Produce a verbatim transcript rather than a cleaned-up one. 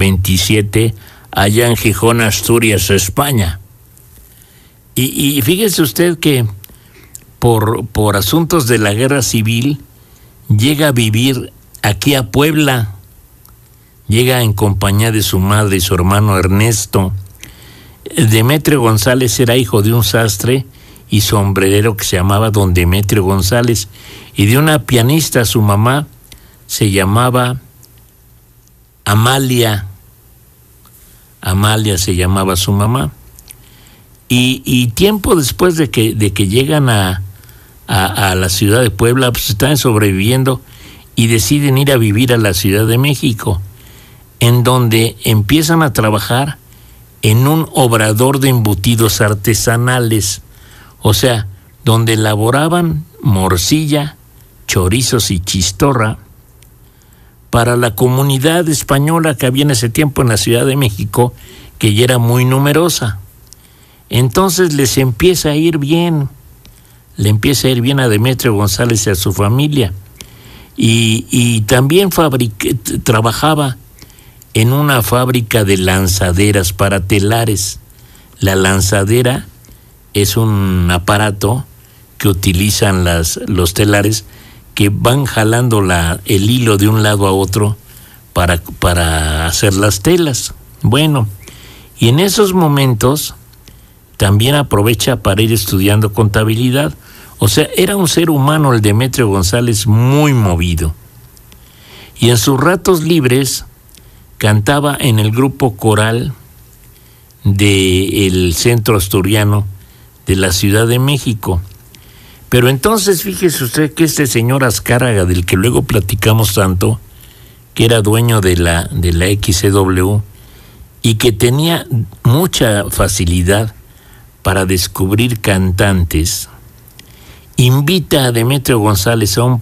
veintisiete, allá en Gijón, Asturias, España. Y, y fíjese usted que por, por asuntos de la guerra civil llega a vivir aquí a Puebla, llega en compañía de su madre y su hermano Ernesto. Demetrio González era hijo de un sastre y sombrerero que se llamaba don Demetrio González, y de una pianista. Su mamá se llamaba Amalia, Amalia se llamaba su mamá. Y, y tiempo después de que, de que llegan a, a, a la ciudad de Puebla, pues están sobreviviendo y deciden ir a vivir a la Ciudad de México, en donde empiezan a trabajar en un obrador de embutidos artesanales, o sea, donde elaboraban morcilla, chorizos y chistorra para la comunidad española que había en ese tiempo en la Ciudad de México, que ya era muy numerosa. Entonces les empieza a ir bien, le empieza a ir bien a Demetrio González y a su familia. Y, y también fabric- trabajaba en una fábrica de lanzaderas para telares. La lanzadera es un aparato que utilizan las, los telares, que van jalando la, el hilo de un lado a otro para, para hacer las telas. Bueno, y en esos momentos también aprovecha para ir estudiando contabilidad. O sea, era un ser humano el Demetrio González muy movido. Y en sus ratos libres cantaba en el grupo coral del Centro Asturiano de la Ciudad de México. Pero entonces fíjese usted que este señor Azcárraga, del que luego platicamos tanto, que era dueño de la, de la X C W y que tenía mucha facilidad para descubrir cantantes, invita a Demetrio González a un